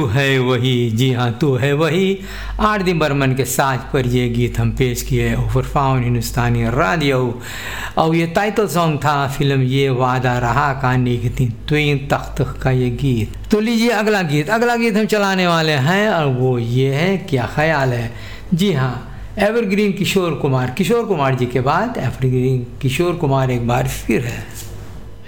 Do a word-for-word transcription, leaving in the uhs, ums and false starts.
तू है वही, जी हाँ तू है वही। आर डी बर्मन के साज पर ये गीत हम पेश किए ओवर फाउंड हिंदुस्तानी रेडियो, और ये टाइटल सॉन्ग था फिल्म ये वादा रहा कहानी की थी त्वीन तख्त का ये गीत। तो लीजिए अगला गीत, अगला गीत हम चलाने वाले हैं और वो ये है क्या ख्याल है। जी हाँ, एवरग्रीन किशोर कुमार, किशोर कुमार जी के बाद एवरग्रीन किशोर कुमार एक बार फिर है।